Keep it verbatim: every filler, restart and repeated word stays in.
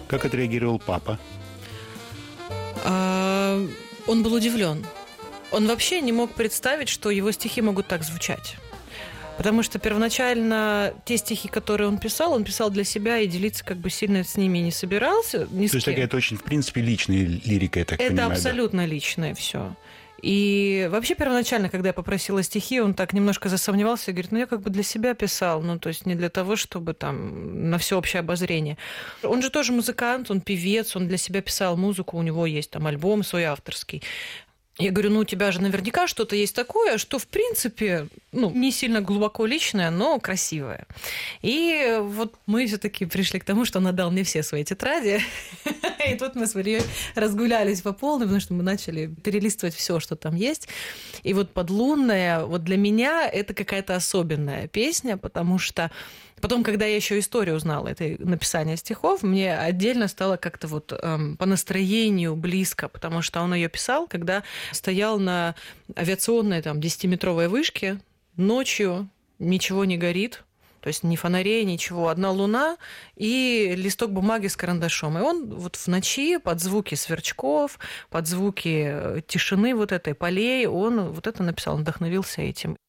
Как отреагировал папа? А, он был удивлен. Он вообще не мог представить, что его стихи могут так звучать. Потому что первоначально те стихи, которые он писал, он писал для себя и делиться как бы сильно с ними не собирался. Ни То есть такая это очень, в принципе, личная лирика, я так это понимаю. Это абсолютно да? личное все. И вообще первоначально, когда я попросила стихи, он так немножко засомневался и говорит, ну я как бы для себя писал, ну то есть не для того, чтобы там на всеобщее обозрение. Он же тоже музыкант, он певец, он для себя писал музыку, у него есть там альбом свой авторский. Я говорю, ну у тебя же наверняка что-то есть такое, что в принципе ну, не сильно глубоко личное, но красивое. И вот мы все-таки пришли к тому, что он отдал мне все свои тетради. И тут мы с Ильей разгулялись по полной, потому что мы начали перелистывать все, что там есть. И вот «Подлунная» вот для меня это какая-то особенная песня, потому что потом, когда я еще историю узнала этой написания стихов, мне отдельно стало как-то вот эм, по настроению близко, потому что он ее писал, когда стоял на авиационной там десятиметровой вышке ночью, ничего не горит, то есть ни фонарей, ничего, одна луна и листок бумаги с карандашом. И он вот в ночи под звуки сверчков, под звуки тишины вот этой полей, он вот это написал, он вдохновился этим.